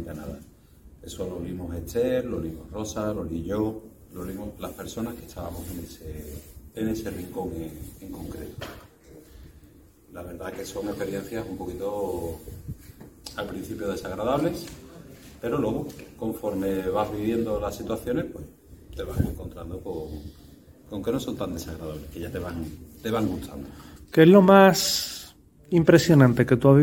absolutamente nada. Eso lo olimos Esther, lo olimos Rosa, lo olí yo, lo olimos las personas que estábamos en ese rincón en concreto. La verdad que son experiencias un poquito al principio desagradables, pero luego, conforme vas viviendo las situaciones, pues te vas encontrando con que no son tan desagradables, que ya te van gustando. ¿Qué es lo más impresionante que tú has